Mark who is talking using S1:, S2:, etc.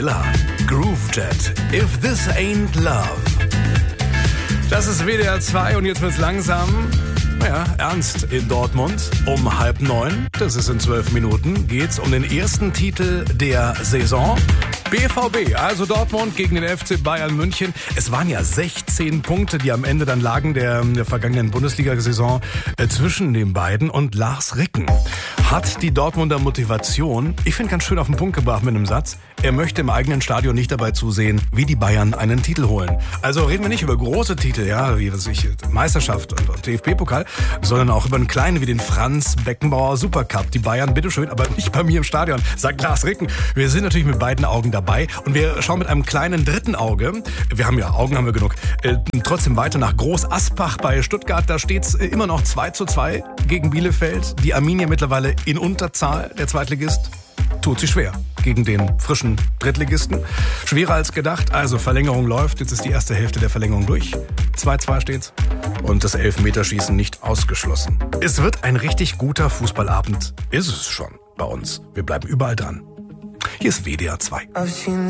S1: Villa. Groovejet. If this ain't love. Das ist WDR 2 und jetzt wird's langsam, ernst in Dortmund. Um 8:30, das ist in 12 Minuten, geht's um den ersten Titel der Saison. BVB, also Dortmund gegen den FC Bayern München. Es waren ja 16 Punkte, die am Ende dann lagen der vergangenen Bundesliga-Saison zwischen den beiden. Und Lars Ricken hat die Dortmunder Motivation, ich finde ganz schön auf den Punkt gebracht mit einem Satz, er möchte im eigenen Stadion nicht dabei zusehen, wie die Bayern einen Titel holen. Also reden wir nicht über große Titel, wie Meisterschaft und DFB-Pokal, sondern auch über einen kleinen wie den Franz Beckenbauer Supercup. Die Bayern, bitteschön, aber nicht bei mir im Stadion, sagt Lars Ricken. Wir sind natürlich mit beiden Augen dabei und wir schauen mit einem kleinen dritten Auge, Augen haben wir genug, trotzdem weiter nach Groß Asbach bei Stuttgart. Da steht's immer noch 2:2 gegen Bielefeld. Die Arminia mittlerweile in Unterzahl, der Zweitligist tut sich schwer gegen den frischen Drittligisten. Schwerer als gedacht, also Verlängerung läuft. Jetzt ist die erste Hälfte der Verlängerung durch. 2:2 steht's und das Elfmeterschießen nicht ausgeschlossen. Es wird ein richtig guter Fußballabend. Ist es schon bei uns. Wir bleiben überall dran. Hier ist WDR 2.